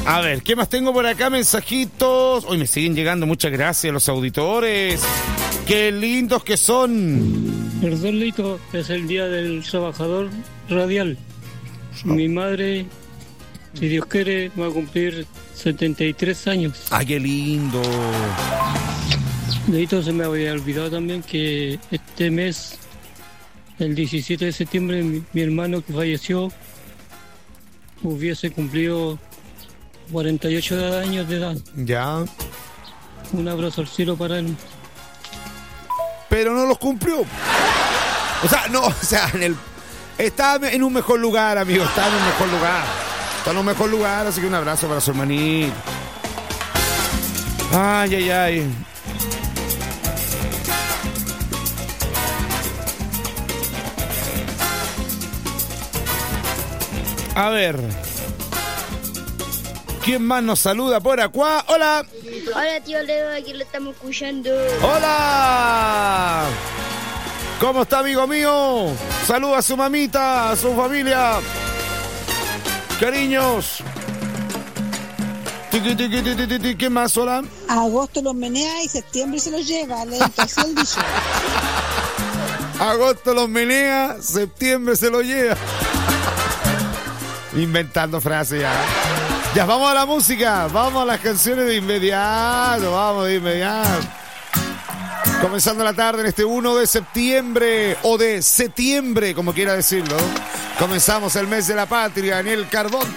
A ver, ¿qué más tengo por acá? Mensajitos. Hoy me siguen llegando, muchas gracias a los auditores. ¡Qué lindos que son! Perdón, Lito, es el día del trabajador radial. Mi madre, si Dios quiere, va a cumplir 73 años. ¡Ay, qué lindo! Lito, se me había olvidado también que este mes, el 17 de septiembre, mi hermano que falleció hubiese cumplido 48 años de edad. Ya. Un abrazo al cielo para él. Pero no los cumplió. Está en un mejor lugar, amigo. Está en un mejor lugar. Así que un abrazo para su hermanito. Ay, ay, ay. A ver. ¿Quién más nos saluda por acá? ¡Hola! Hola, tío Leo, aquí lo estamos escuchando. ¡Hola! ¿Cómo está, amigo mío? Saluda a su mamita, a su familia. Cariños. ¿Qué más, hola? Agosto los menea y septiembre se los lleva. Le pasó el dicho. Agosto los menea, septiembre se lo lleva. Inventando frases ya. Ya, vamos a la música, vamos a las canciones de inmediato, Comenzando la tarde en este 1 de septiembre, o de septiembre, como quiera decirlo. Comenzamos el mes de la patria, Daniel Cardón.